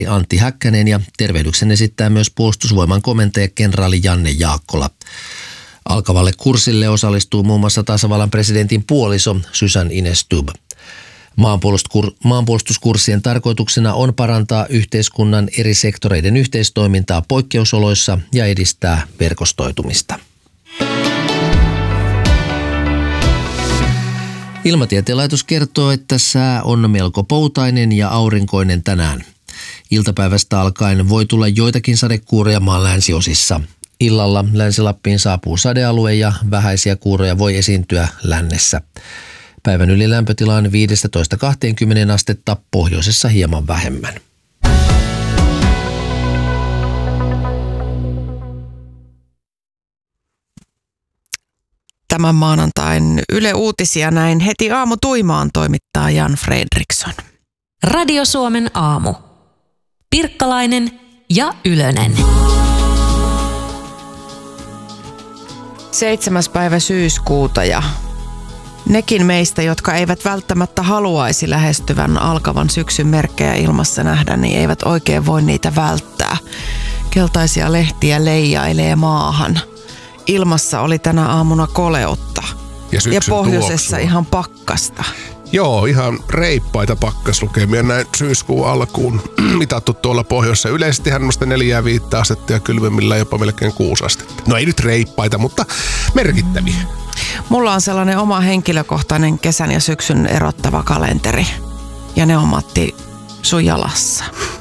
Antti Häkkänen ja tervehdyksen esittää myös puolustusvoiman komentaja kenraali Janne Jaakkola. Alkavalle kurssille osallistuu muun muassa tasavallan presidentin puoliso Susan Ines Stubb. Maanpuolustuskurssien tarkoituksena on parantaa yhteiskunnan eri sektoreiden yhteistoimintaa poikkeusoloissa ja edistää verkostoitumista. Ilmatieteen laitos kertoo, että sää on melko poutainen ja aurinkoinen tänään. Iltapäivästä alkaen voi tulla joitakin sadekuuroja maan länsiosissa. Illalla Länsi-Lappiin saapuu sadealue ja vähäisiä kuuroja voi esiintyä lännessä. Päivän yli lämpötila on 15-20 astetta, pohjoisessa hieman vähemmän. Tämän maanantain Yle Uutisia näin heti aamutuimaan toimittaa Jan Fredriksson. Radio Suomen aamu. Pirkkalainen ja Ylönen. 7. päivä syyskuuta ja nekin meistä, jotka eivät välttämättä haluaisi lähestyvän alkavan syksyn merkkejä ilmassa nähdä, niin eivät oikein voi niitä välttää. Keltaisia lehtiä leijailee maahan. Ilmassa oli tänä aamuna koleutta ja pohjoisessa tuoksua. Ihan pakkasta. Joo, ihan reippaita pakkaslukemia näin syyskuun alkuun mitattu tuolla pohjoisessa. Yleisesti hän 4-5 astetta ja kylmemmillä jopa melkein 6 astetta. No ei nyt reippaita, mutta merkittäviä. Mulla on sellainen oma henkilökohtainen kesän ja syksyn erottava kalenteri. Ja ne on, Matti, sun jalassa.